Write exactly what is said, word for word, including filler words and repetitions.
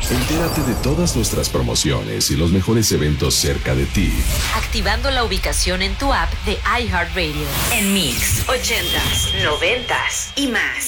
Entérate de todas nuestras promociones y los mejores eventos cerca de ti. Activando la ubicación en tu app de iHeartRadio. En Mix, ochentas, noventas y más.